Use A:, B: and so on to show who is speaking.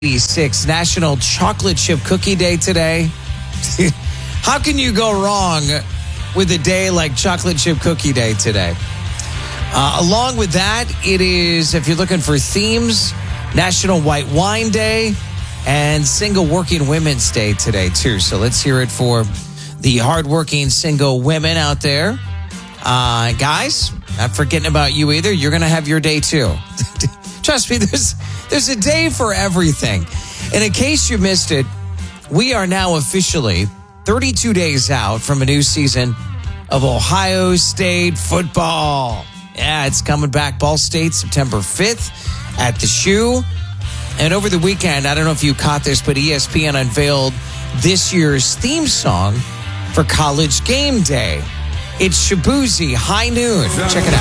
A: 86 National Chocolate Chip Cookie Day today. How can you go wrong with a day like Chocolate Chip Cookie Day today? Along with that, it is, if you're looking for themes, National White Wine Day and Single Working Women's Day today, too. So let's hear it for the hardworking single women out there. Guys, not forgetting about you either. You're going to have your day, too. Trust me, there's a day for everything. And in case you missed it, we are now officially 32 days out from a new season of Ohio State football. Yeah, it's coming back. Ball State, September 5th at the Shoe. And over the weekend, I don't know if you caught this, but ESPN unveiled this year's theme song for College Game Day. It's Shaboozey High Noon. Check it out.